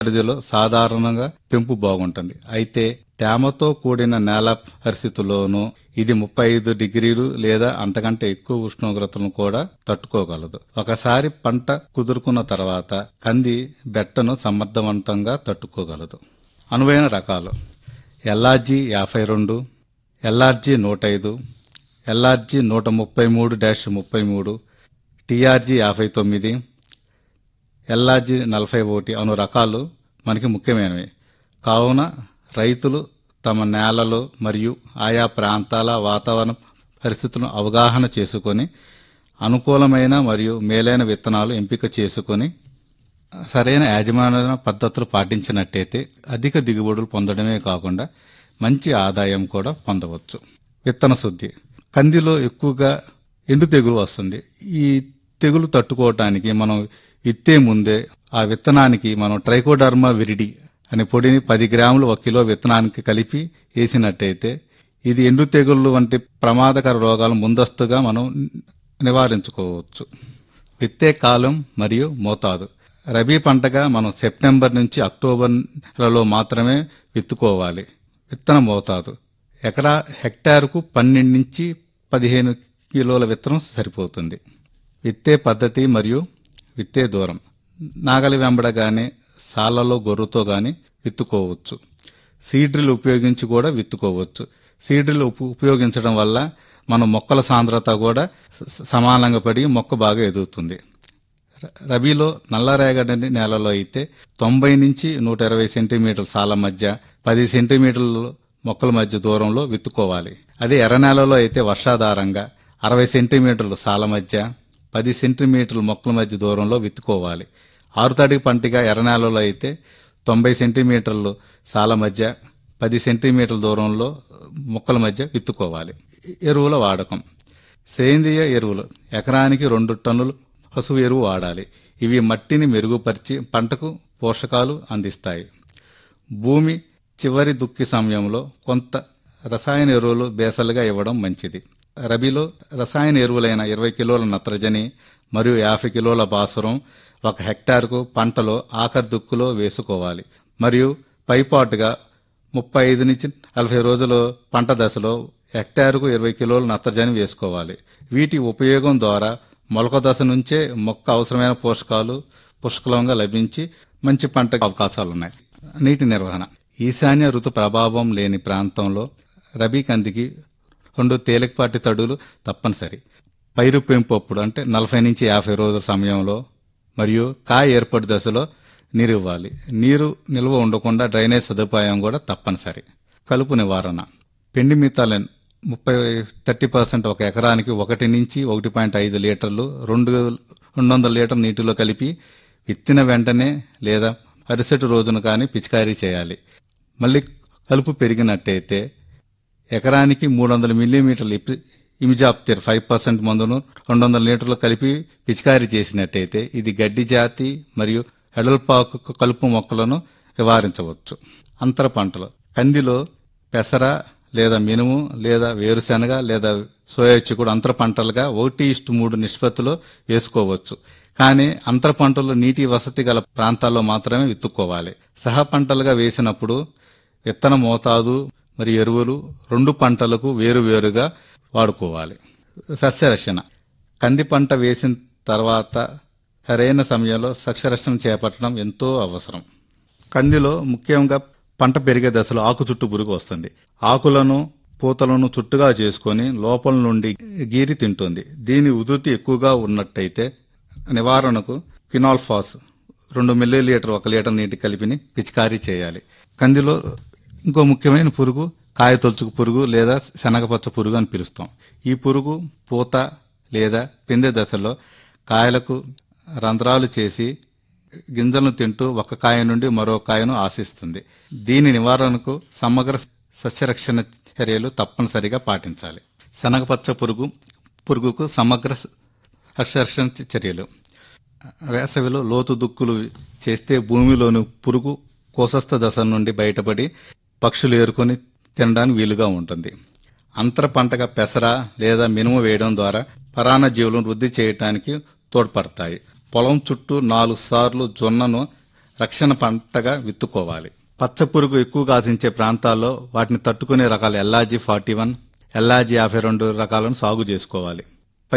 పరిధిలో సాధారణంగా పెంపు బాగుంటుంది. అయితే తేమతో కూడిన నేల పరిస్థితుల్లోనూ ఇది 35 డిగ్రీలు లేదా అంతకంటే ఎక్కువ ఉష్ణోగ్రతలను కూడా తట్టుకోగలదు. ఒకసారి పంట కుదురుకున్న తర్వాత కంది బెట్టను సమర్థవంతంగా తట్టుకోగలదు. అనువైన రకాలు LRG 52, LRG 105, LRG 133-33, TRG 59, LRG 41 అను రకాలు మనకి ముఖ్యమైనవి. కావున రైతులు తమ నేలలు మరియు ఆయా ప్రాంతాల వాతావరణ పరిస్థితులను అవగాహన చేసుకొని అనుకూలమైన మరియు మేలైన విత్తనాలు ఎంపిక చేసుకొని సరైన యాజమాన్య పద్ధతులు పాటించినట్టయితే అధిక దిగుబడులు పొందడమే కాకుండా మంచి ఆదాయం కూడా పొందవచ్చు. విత్తన శుద్ధి. కందిలో ఎక్కువగా ఎండు తెగులు వస్తుంది. ఈ తెగులు తట్టుకోవటానికి మనం విత్తే ముందే ఆ విత్తనానికి మనం ట్రైకోడర్మా విరిడి అనే పొడిని 10 గ్రాములు 1 కిలో విత్తనానికి కలిపి వేసినట్టయితే ఇది ఎండు తెగుళ్ళు వంటి ప్రమాదకర రోగాలు ముందస్తుగా మనం నివారించుకోవచ్చు. విత్తే కాలం మరియు మోతాదు. రబీ పంటగా మనం సెప్టెంబర్ నుంచి అక్టోబర్ నెలలో మాత్రమే విత్తుకోవాలి. విత్తన మోతాదు హెక్టారుకు 12 నుంచి 15 కిలోల విత్తనం సరిపోతుంది. విత్తే పద్ధతి మరియు విత్తే దూరం. నాగలి వెంబడగానే సాలలో గొర్రుతో గాని విత్తుకోవచ్చు. సీడ్రిల్ ఉపయోగించి కూడా విత్తుకోవచ్చు. సీడ్రిల్ ఉపయోగించడం వల్ల మన మొక్కల సాంద్రత కూడా సమానంగా పడి మొక్క బాగా ఎదుగుతుంది. రబీలో నల్లరేగడి నేలలో అయితే 90 నుంచి 120 సెంటీమీటర్ల సాల మధ్య 10 సెంటీమీటర్ల మొక్కల మధ్య దూరంలో విత్తుకోవాలి. అదే ఎర్ర నేలలో అయితే వర్షాధారంగా 60 సెంటీమీటర్ల సాల మధ్య 10 సెంటీమీటర్ల మొక్కల మధ్య దూరంలో విత్తుకోవాలి. ఆరుతడి పంటిగా ఎర్ర నేలలో అయితే 90 సెంటీమీటర్లు సాల మధ్య 10 సెంటీమీటర్ల దూరంలో మొక్కల మధ్య విత్తుకోవాలి. ఎరువుల వాడకం. సేంద్రియ ఎరువులు ఎకరానికి 2 టన్నులు పశువు ఎరువు వాడాలి. ఇవి మట్టిని మెరుగుపరిచి పంటకు పోషకాలు అందిస్తాయి. భూమి చివరి దుక్కి సమయంలో కొంత రసాయన ఎరువులు బేసలుగా ఇవ్వడం మంచిది. రబీలో రసాయన ఎరువులైన 20 కిలోల నత్రజని మరియు 50 కిలోల భాస్వరం 1 హెక్టార్కు పంటలో ఆఖరి దుక్కులో వేసుకోవాలి. మరియు పైపాటుగా 35 నుంచి 40 రోజులు పంట దశలో హెక్టారుకు 20 కిలోల నత్రజని వేసుకోవాలి. వీటి ఉపయోగం ద్వారా మొలక దశ నుంచే మొక్క అవసరమైన పోషకాలు పుష్కలంగా లభించి మంచి పంట అవకాశాలున్నాయి. నీటి నిర్వహణ. ఈశాన్య ఋతు ప్రభావం లేని ప్రాంతంలో రబీ కందికి 2 తేలికపాటి తడులు తప్పనిసరి. పైరు పెంపు అప్పుడు అంటే 40 నుంచి 50 రోజుల సమయంలో మరియు కాయ ఏర్పడి దశలో నీరు ఇవ్వాలి. నీరు నిల్వ ఉండకుండా డ్రైనేజ్ సదుపాయం కూడా తప్పనిసరి. కలుపు నివారణ. పిండి మితాలెన్ 30% ఒక ఎకరానికి 1 నుంచి 1.5 లీటర్లు 200 లీటర్ నీటిలో కలిపి విత్తిన వెంటనే లేదా మరుసటి రోజున కానీ పిచికారీ చేయాలి. మళ్ళీ కలుపు పెరిగినట్టయితే ఎకరానికి 300 మిల్లీమీటర్లు ఇమిజాప్తిర్ 5% మందును 200 లీటర్లు కలిపి పిచికారీ చేసినట్టయితే ఇది గడ్డి జాతి మరియు ఎడల్పాకు కలుపు మొక్కలను నివారించవచ్చు. అంతర పంటలు. కందిలో పెసర లేదా మినుము లేదా వేరుశెనగ లేదా సోయా చిక్కుడు అంతర పంటలుగా 1:3 నిష్పత్తిలో వేసుకోవచ్చు. కానీ అంతర పంటలు నీటి వసతి గల ప్రాంతాల్లో మాత్రమే విత్తుకోవాలి. సహ పంటలుగా వేసినప్పుడు విత్తన మోతాదు మరియు ఎరువులు 2 పంటలకు వేరువేరుగా వాడుకోవాలి. సస్యరక్షణ. కంది పంట వేసిన తర్వాత సరైన సమయంలో సస్యరక్షణ చేపట్టడం ఎంతో అవసరం. కందిలో ముఖ్యంగా పంట పెరిగే దశలో ఆకు చుట్టు పురుగు వస్తుంది. ఆకులను పూతలను చుట్టుగా చేసుకుని లోపల నుండి గీరి తింటుంది. దీని ఉధృతి ఎక్కువగా ఉన్నట్టయితే నివారణకు ఫినాల్ఫాస్ 2 మిల్లీలీటర్ 1 లీటర్ నీటి కలిపిని పిచికారీ చేయాలి. కందిలో ఇంకో ముఖ్యమైన పురుగు కాయ తొలుచుకు పురుగు లేదా శనగపచ్చ పురుగు అని పిలుస్తాం. ఈ పురుగు పూత లేదా పిందె దశలో కాయలకు రంధ్రాలు చేసి గింజలను తింటూ ఒక కాయ నుండి మరో కాయను ఆశిస్తుంది. దీని నివారణకు సమగ్ర సస్యరక్షణ చర్యలు తప్పనిసరిగా పాటించాలి. శనగపచ్చ పురుగుకు సమగ్ర సస్యరక్షణ చర్యలు. వేసవిలో లోతు దుక్కులు చేస్తే భూమిలోని పురుగు కోసస్థ దశ నుండి బయటపడి పక్షులు ఏరుకొని తినడానికి వీలుగా ఉంటుంది. అంతర పంటగా పెసర లేదా మినుము వేయడం ద్వారా పరాన్న జీవులను వృద్ధి చేయడానికి తోడ్పడతాయి. పొలం చుట్టూ 4 సార్లు జొన్నను రక్షణ పంటగా విత్తుకోవాలి. పచ్చపురుగు ఎక్కువగా ఆశించే ప్రాంతాల్లో వాటిని తట్టుకునే రకాలు LRG 41, LRG 52 రకాలను సాగు చేసుకోవాలి.